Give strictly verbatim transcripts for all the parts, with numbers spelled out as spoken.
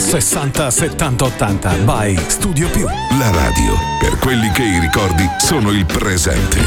sessanta settanta ottanta by Studio Più. La radio per quelli che i ricordi sono il presente.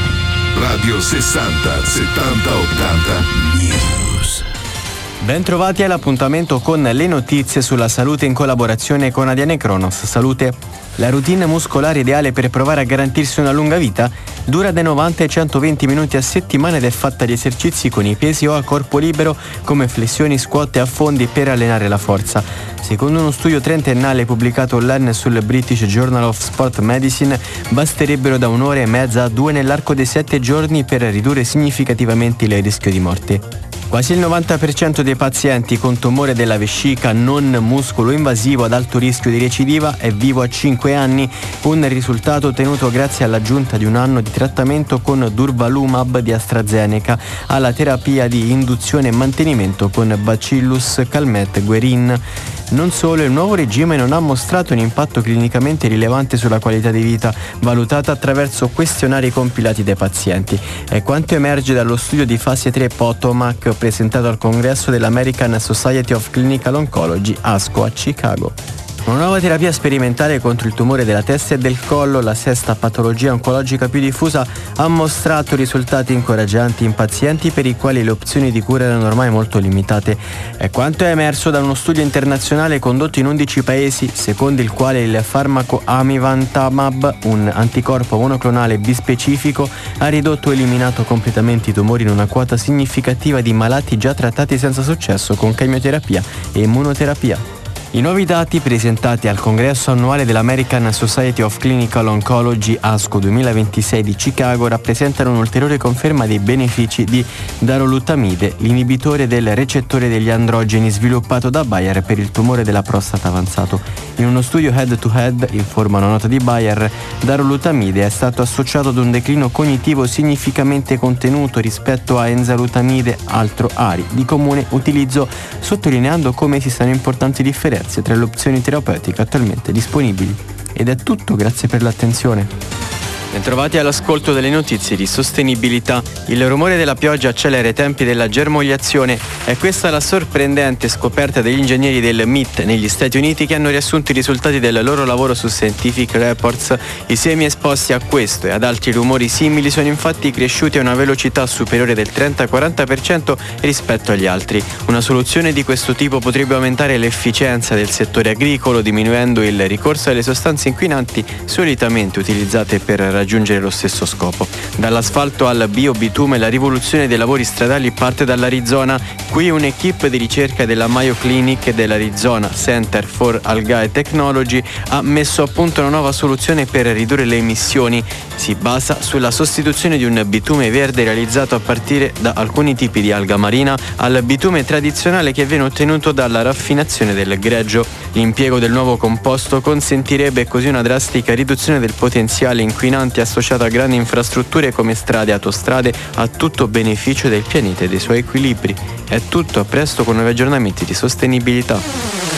Radio sessanta settanta ottanta News. Ben trovati all'appuntamento con le notizie sulla salute in collaborazione con Adiane Kronos Salute. La routine muscolare ideale per provare a garantirsi una lunga vita dura dai novanta ai centoventi minuti a settimana ed è fatta di esercizi con i pesi o a corpo libero come flessioni, squat e affondi per allenare la forza. Secondo uno studio trentennale pubblicato online sul British Journal of Sport Medicine, basterebbero da un'ora e mezza a due nell'arco dei sette giorni per ridurre significativamente il rischio di morte. Quasi il novanta per cento dei pazienti con tumore della vescica non muscolo invasivo ad alto rischio di recidiva è vivo a cinque anni, un risultato ottenuto grazie all'aggiunta di un anno di trattamento con Durvalumab di AstraZeneca alla terapia di induzione e mantenimento con Bacillus Calmette-Guerin. Non solo, il nuovo regime non ha mostrato un impatto clinicamente rilevante sulla qualità di vita, valutata attraverso questionari compilati dai pazienti. È quanto emerge dallo studio di fase tre Potomac presentato al congresso dell'American Society of Clinical Oncology, ASCO, a Chicago. Una nuova terapia sperimentale contro il tumore della testa e del collo, la sesta patologia oncologica più diffusa, ha mostrato risultati incoraggianti in pazienti per i quali le opzioni di cura erano ormai molto limitate. È quanto è emerso da uno studio internazionale condotto in undici paesi, secondo il quale il farmaco amivantamab, un anticorpo monoclonale bispecifico, ha ridotto o eliminato completamente i tumori in una quota significativa di malati già trattati senza successo con chemioterapia e immunoterapia. I nuovi dati presentati al congresso annuale dell'American Society of Clinical Oncology ASCO duemilaventisei di Chicago rappresentano un'ulteriore conferma dei benefici di darolutamide, l'inibitore del recettore degli androgeni sviluppato da Bayer per il tumore della prostata avanzato. In uno studio head-to-head, informa una nota di Bayer, darolutamide è stato associato ad un declino cognitivo significativamente contenuto rispetto a enzalutamide, altro ARI, di comune utilizzo, sottolineando come esistano importanti differenze tra le opzioni terapeutiche attualmente disponibili. Ed è tutto, grazie per l'attenzione. Bentrovati all'ascolto delle notizie di sostenibilità. Il rumore della pioggia accelera i tempi della germogliazione. È questa la sorprendente scoperta degli ingegneri del M I T negli Stati Uniti, che hanno riassunto i risultati del loro lavoro su Scientific Reports. I semi esposti a questo e ad altri rumori simili sono infatti cresciuti a una velocità superiore del trenta quaranta per cento rispetto agli altri. Una soluzione di questo tipo potrebbe aumentare l'efficienza del settore agricolo, diminuendo il ricorso alle sostanze inquinanti solitamente utilizzate per raggiungere lo stesso scopo. Dall'asfalto al biobitume, la rivoluzione dei lavori stradali parte dall'Arizona. Qui un'equipe di ricerca della Mayo Clinic e dell'Arizona Center for Algae Technology ha messo a punto una nuova soluzione per ridurre le emissioni. Si basa sulla sostituzione di un bitume verde realizzato a partire da alcuni tipi di alga marina al bitume tradizionale che viene ottenuto dalla raffinazione del greggio. L'impiego del nuovo composto consentirebbe così una drastica riduzione del potenziale inquinante associato a grandi infrastrutture come strade e autostrade, a tutto beneficio del pianeta e dei suoi equilibri. È tutto, a presto con nuovi aggiornamenti di sostenibilità.